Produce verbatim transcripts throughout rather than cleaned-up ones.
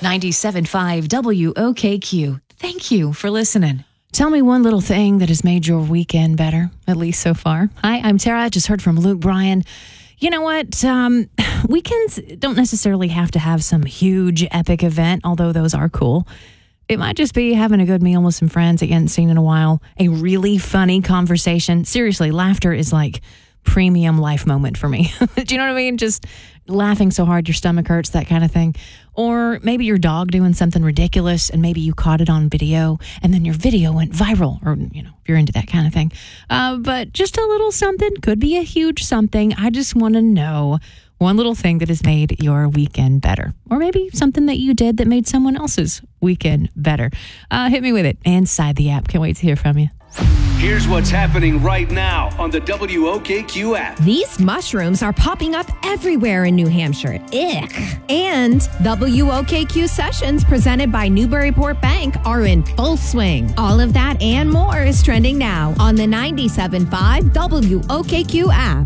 ninety-seven point five W O K Q. Thank you for listening. Tell me one little thing that has made your weekend better, at least so far. Hi, I'm Tara. I just heard from Luke Bryan. You know what? Um, weekends don't necessarily have to have some huge epic event, although those are cool. It might just be having a good meal with some friends that you hadn't seen in a while, a really funny conversation. Seriously, laughter is like premium life moment for me. Do you know what I mean? Just laughing so hard your stomach hurts, that kind of thing. Or maybe your dog doing something ridiculous and maybe you caught it on video and then your video went viral, or, you know, if you're into that kind of thing. Uh, but just a little something, could be a huge something. I just want to know one little thing that has made your weekend better, or maybe something that you did that made someone else's weekend better. Uh, hit me with it inside the app. Can't wait to hear from you. Here's what's happening right now on the W O K Q app. These mushrooms are popping up everywhere in New Hampshire. Ick. And W O K Q sessions presented by Newburyport Bank are in full swing. All of that and more is trending now on the ninety-seven point five W O K Q app.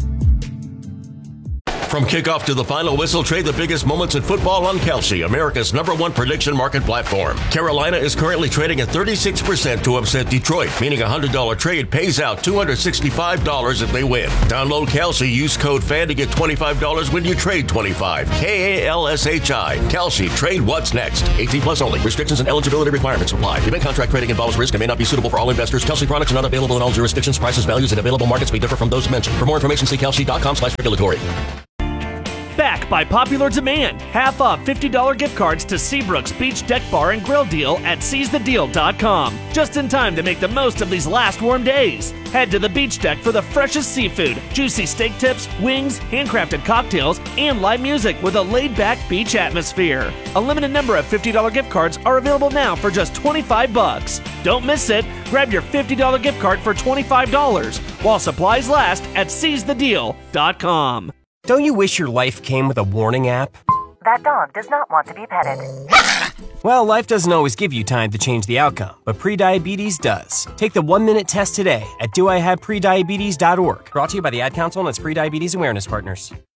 From kickoff to the final whistle, trade the biggest moments in football on Kalshi, America's number one prediction market platform. Carolina is currently trading at thirty-six percent to upset Detroit, meaning a one hundred dollars trade pays out two hundred sixty-five dollars if they win. Download Kalshi, use code FAN to get twenty-five dollars when you trade twenty-five dollars. K A L S H I. Kalshi, trade what's next. eighteen plus only. Restrictions and eligibility requirements apply. Event contract trading involves risk and may not be suitable for all investors. Kalshi products are not available in all jurisdictions. Prices, values, and available markets may differ from those mentioned. For more information, see kalshi.com slash regulatory. Back by popular demand. Half off fifty dollars gift cards to Seabrook's Beach Deck Bar and Grill deal at seize the deal dot com. Just in time to make the most of these last warm days. Head to the Beach Deck for the freshest seafood, juicy steak tips, wings, handcrafted cocktails, and live music with a laid-back beach atmosphere. A limited number of fifty dollars gift cards are available now for just twenty-five bucks. Don't miss it. Grab your fifty dollars gift card for twenty-five dollars while supplies last at seize the deal dot com. Don't you wish your life came with a warning app? That dog does not want to be petted. Well, life doesn't always give you time to change the outcome, but prediabetes does. Take the one-minute test today at do I have prediabetes dot org. Brought to you by the Ad Council and its Prediabetes Awareness Partners.